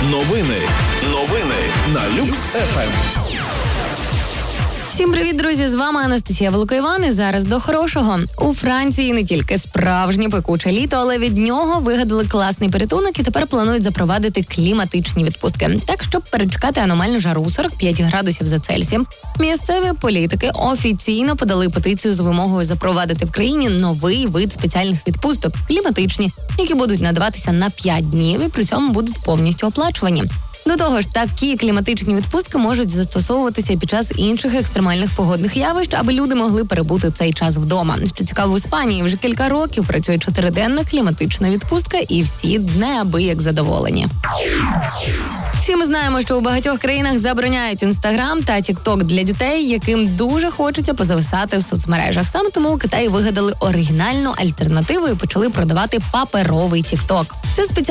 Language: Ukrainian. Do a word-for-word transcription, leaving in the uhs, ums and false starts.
Новини. Новини на Люкс еф ем. Всім привіт, друзі! З вами Анастасія Великоїван і зараз до хорошого. У Франції не тільки справжнє пекуче літо, але від нього вигадали класний порятунок і тепер планують запровадити кліматичні відпустки. Так, щоб перечекати аномальну жару сорок п'ять градусів за Цельсієм, місцеві політики офіційно подали петицію з вимогою запровадити в країні новий вид спеціальних відпусток – кліматичні, які будуть надаватися на п'ять днів і при цьому будуть повністю оплачувані. До того ж, такі кліматичні відпустки можуть застосовуватися під час інших екстремальних погодних явищ, аби люди могли перебути цей час вдома. Що цікаво, в Іспанії вже кілька років працює чотириденна кліматична відпустка, і всі неабияк задоволені. Всі ми знаємо, що у багатьох країнах забороняють Інстаграм та Тік-Ток для дітей, яким дуже хочеться позависати в соцмережах. Саме тому у Китаї вигадали оригінальну альтернативу і почали продавати паперовий Тік-Ток. Це спеціально